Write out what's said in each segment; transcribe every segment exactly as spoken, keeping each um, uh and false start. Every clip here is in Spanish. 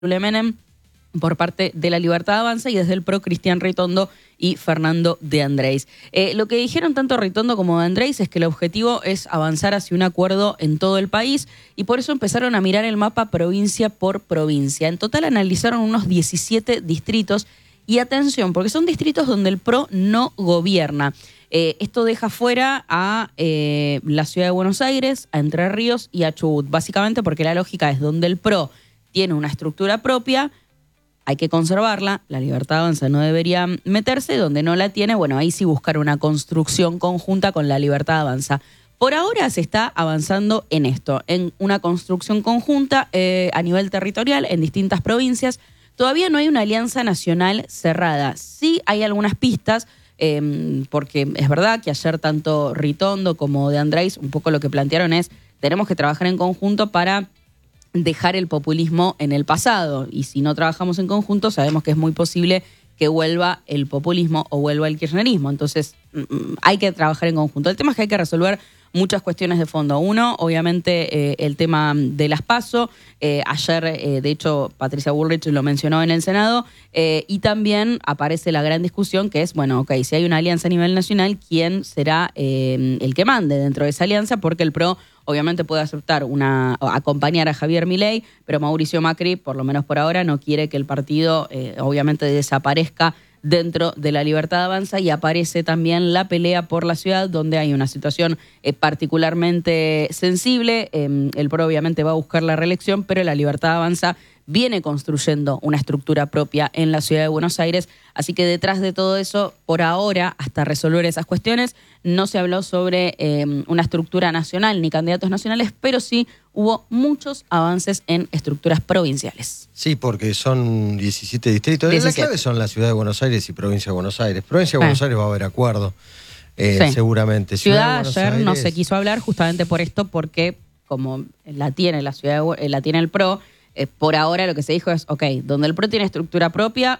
Menem por parte de la Libertad Avanza y desde el PRO Cristian Ritondo y Fernando de Andrés. Eh, lo que dijeron tanto Ritondo como de Andrés es que el objetivo es avanzar hacia un acuerdo en todo el país y por eso empezaron a mirar el mapa provincia por provincia. En total analizaron unos diecisiete distritos y atención, porque son distritos donde el PRO no gobierna. Eh, esto deja fuera a eh, la Ciudad de Buenos Aires, a Entre Ríos y a Chubut, básicamente porque la lógica es donde el PRO tiene una estructura propia, hay que conservarla, la Libertad Avanza no debería meterse, donde no la tiene, bueno, ahí sí buscar una construcción conjunta con la Libertad Avanza. Por ahora se está avanzando en esto, en una construcción conjunta eh, a nivel territorial en distintas provincias. Todavía no hay una alianza nacional cerrada, sí hay algunas pistas, eh, porque es verdad que ayer tanto Ritondo como de Andrés un poco lo que plantearon es, tenemos que trabajar en conjunto para dejar el populismo en el pasado, y si no trabajamos en conjunto sabemos que es muy posible que vuelva el populismo o vuelva el kirchnerismo, entonces hay que trabajar en conjunto. El tema es que hay que resolver muchas cuestiones de fondo. Uno, obviamente, eh, el tema de las PASO, eh, ayer, eh, de hecho, Patricia Bullrich lo mencionó en el Senado, eh, y también aparece la gran discusión que es, bueno, ok, si hay una alianza a nivel nacional, ¿quién será eh, el que mande dentro de esa alianza? Porque el PRO obviamente puede aceptar una, acompañar a Javier Milei, pero Mauricio Macri, por lo menos por ahora, no quiere que el partido eh, obviamente desaparezca dentro de la Libertad Avanza, y aparece también la pelea por la ciudad, donde hay una situación eh, particularmente sensible. Eh, el PRO obviamente va a buscar la reelección, pero la Libertad Avanza viene construyendo una estructura propia en la ciudad de Buenos Aires, así que detrás de todo eso, por ahora, hasta resolver esas cuestiones, no se habló sobre eh, una estructura nacional ni candidatos nacionales, pero sí hubo muchos avances en estructuras provinciales. Sí, porque son diecisiete distritos. diecisiete. La clave son la ciudad de Buenos Aires y provincia de Buenos Aires. Provincia de Buenos eh. Aires va a haber acuerdo, eh, sí. seguramente. Ciudad, ciudad ayer Aires... no se quiso hablar justamente por esto, porque como la tiene la ciudad, de, la tiene el PRO, Eh, por ahora lo que se dijo es, ok, donde el PRO tiene estructura propia,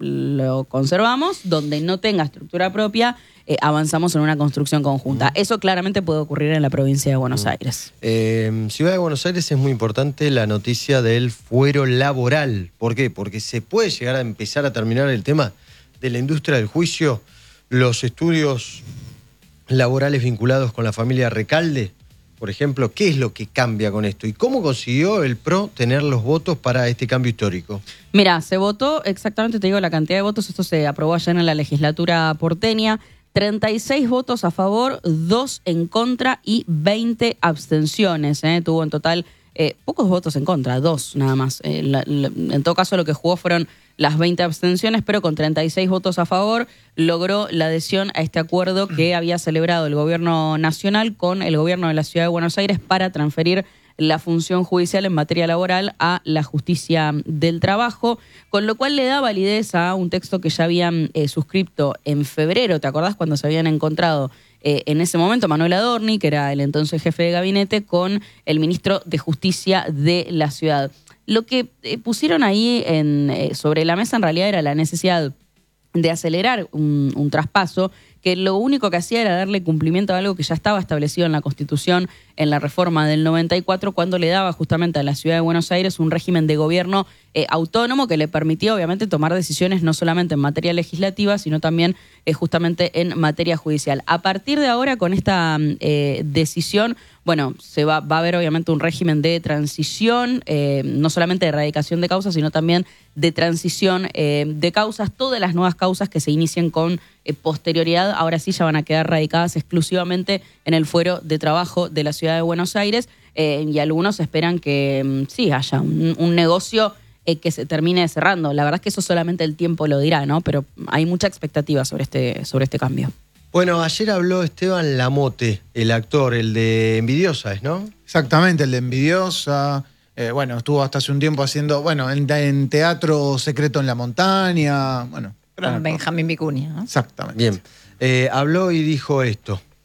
lo conservamos, donde no tenga estructura propia, eh, avanzamos en una construcción conjunta. Mm. Eso claramente puede ocurrir en la provincia de Buenos mm. Aires. Eh, Ciudad de Buenos Aires es muy importante la noticia del fuero laboral. ¿Por qué? Porque se puede llegar a empezar a terminar el tema de la industria del juicio, los estudios laborales vinculados con la familia Recalde. Por ejemplo, ¿qué es lo que cambia con esto? ¿Y cómo consiguió el PRO tener los votos para este cambio histórico? Mira, se votó, exactamente te digo la cantidad de votos, esto se aprobó ayer en la legislatura porteña, treinta y seis votos a favor, dos en contra y veinte abstenciones. ¿eh? Tuvo en total eh, pocos votos en contra, dos nada más. Eh, la, la, en todo caso lo que jugó fueron las veinte abstenciones, pero con treinta y seis votos a favor logró la adhesión a este acuerdo que había celebrado el gobierno nacional con el gobierno de la Ciudad de Buenos Aires para transferir la función judicial en materia laboral a la justicia del trabajo, con lo cual le da validez a un texto que ya habían eh, suscripto en febrero. ¿Te acordás cuando se habían encontrado eh, en ese momento Manuel Adorni, que era el entonces jefe de gabinete, con el ministro de Justicia de la ciudad? Lo que eh, pusieron ahí en, eh, sobre la mesa en realidad era la necesidad de acelerar un, un traspaso que lo único que hacía era darle cumplimiento a algo que ya estaba establecido en la Constitución en la reforma del noventa y cuatro, cuando le daba justamente a la Ciudad de Buenos Aires un régimen de gobierno eh, autónomo que le permitía obviamente tomar decisiones no solamente en materia legislativa, sino también eh, justamente en materia judicial. A partir de ahora, con esta eh, decisión, bueno, se va, va a haber obviamente un régimen de transición, eh, no solamente de erradicación de causas, sino también de transición eh, de causas. Todas las nuevas causas que se inicien con eh, posterioridad, ahora sí ya van a quedar radicadas exclusivamente en el fuero de trabajo de la Ciudad de Buenos Aires, eh, y algunos esperan que sí haya un, un negocio eh, que se termine cerrando. La verdad es que eso solamente el tiempo lo dirá, ¿no? Pero hay mucha expectativa sobre este, sobre este cambio. Bueno, ayer habló Esteban Lamote, el actor, el de Envidiosa, ¿no? Exactamente, el de Envidiosa. Eh, bueno, estuvo hasta hace un tiempo haciendo, bueno, en, en Teatro Secreto en la Montaña. Bueno, con Benjamín Vicuña, ¿no? Exactamente. Bien. Eh, habló y dijo esto.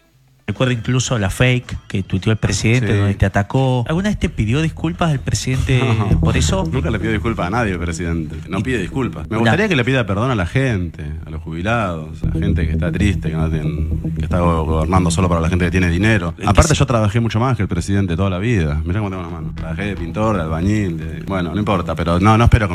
Recuerdo incluso la fake que tuiteó el presidente, sí, donde te atacó. ¿Alguna vez te pidió disculpas el presidente no, por eso? Nunca le pido disculpas a nadie el presidente. No pide disculpas. Me gustaría que le pida perdón a la gente, a los jubilados, a la gente que está triste, que, no tienen, que está gobernando solo para la gente que tiene dinero. Aparte yo trabajé mucho más que el presidente toda la vida. Mirá cómo tengo las manos. Trabajé de pintor, de albañil, de... bueno, no importa, pero no, no espero